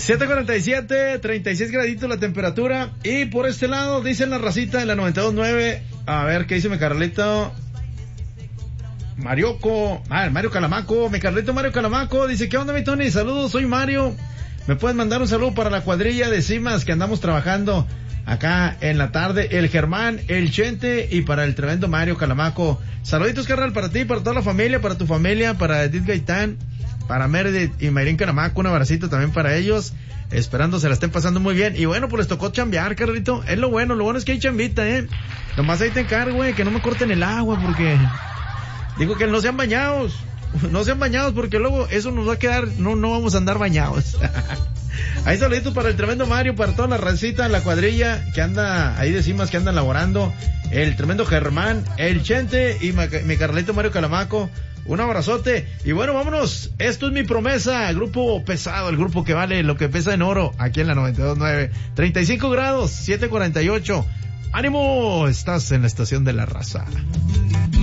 7:47, 36 graditos la temperatura. Y por este lado, dicen la racita de la 92.9. A ver, ¿qué dice mi Carlito? Mario Calamaco. Mi Carlito Mario Calamaco dice: ¿qué onda, mi Tony? Saludos, soy Mario. ¿Me puedes mandar un saludo para la cuadrilla de Cimas que andamos trabajando acá en la tarde? El Germán, el Chente y para el tremendo Mario Calamaco. Saluditos, carnal, para ti, para toda la familia, para tu familia, para Edith Gaitán, para Meredith y Mayrín Calamaco. Un abracito también para ellos. Esperando se la estén pasando muy bien. Y bueno, pues les tocó chambear, Carlito. Es lo bueno es que hay chambita, Nomás ahí te encargo, que no me corten el agua porque... Digo que no sean bañados porque luego eso nos va a quedar, no vamos a andar bañados. Ahí saluditos para el tremendo Mario, para toda la racita, la cuadrilla que anda, ahí decimos que andan laborando, el tremendo Germán, el Chente y mi Carlito Mario Calamaco. Un abrazote. Y bueno, vámonos. Esto es Mi Promesa, grupo pesado, el grupo que vale lo que pesa en oro, aquí en la 92.9. 35 grados, 7:48. ¡Ánimo! Estás en la estación de la raza.